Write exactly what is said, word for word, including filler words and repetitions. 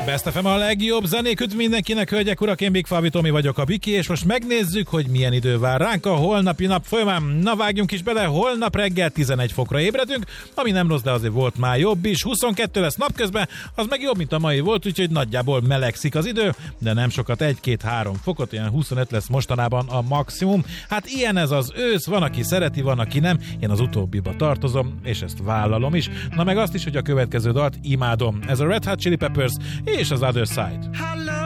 Best ef em a legjobb zenék, üdv mindenkinek, hölgyek, urak, én Big Fabi Tomi vagyok, a Biki, és most megnézzük, hogy milyen idő vár ránk a holnapi nap folyamán. Na vágjunk is bele, holnap reggel tizenegy fokra ébredünk, ami nem rossz, de azért volt már jobb is, huszonkettő lesz napközben, az meg jobb, mint a mai volt, úgyhogy nagyjából melegszik az idő, de nem sokat, egy-két-három fokot, ilyen huszonöt lesz mostanában a maximum. Hát ilyen ez az ősz, van, aki szereti, van, aki nem, én az utóbbiba tartozom, és ezt vállalom is. Na meg azt is, hogy a következő dalt imádom. Ez a Red Hot Chili Peppers és az Other Side.